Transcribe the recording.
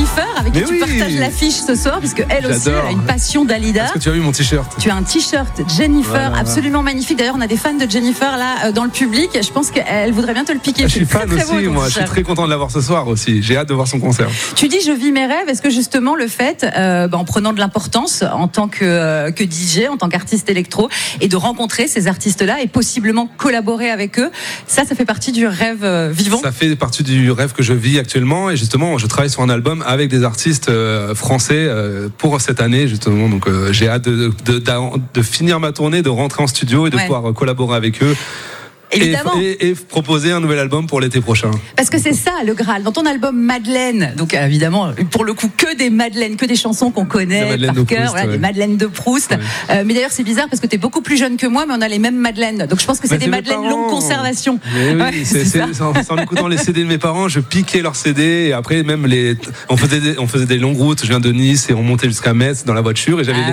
Jennifer, avec qui tu partages l'affiche ce soir, puisque elle aussi, elle a une passion d'Alida. Est-ce que tu as vu mon t-shirt ? Tu as un t-shirt Jennifer, absolument magnifique. D'ailleurs, on a des fans de Jennifer là dans le public. Je pense qu'elle voudrait bien te le piquer. Je suis fan aussi, moi. Je suis très content de l'avoir ce soir aussi. J'ai hâte de voir son concert. Tu dis je vis mes rêves. Est-ce que justement le fait, en prenant de l'importance en tant que DJ, en tant qu'artiste électro, et de rencontrer ces artistes-là et possiblement collaborer avec eux, ça fait partie du rêve vivant? Ça fait partie du rêve que je vis actuellement, et justement, je travaille sur un album avec des artistes français pour cette année, justement. Donc, j'ai hâte de finir ma tournée, de rentrer en studio et de pouvoir collaborer avec eux. Évidemment. Et proposer un nouvel album pour l'été prochain. Parce que c'est ça le Graal. Dans ton album Madeleine, donc évidemment, pour le coup, que des Madeleines, que des chansons qu'on connaît par cœur, des Madeleines de Proust. Mais d'ailleurs, c'est bizarre parce que t'es beaucoup plus jeune que moi, mais on a les mêmes Madeleines. Donc je pense que c'est des Madeleines longue conservation. Oui, en écoutant les CD de mes parents, je piquais leurs CD, et après même on faisait des longues routes. Je viens de Nice et on montait jusqu'à Metz dans la voiture, et j'avais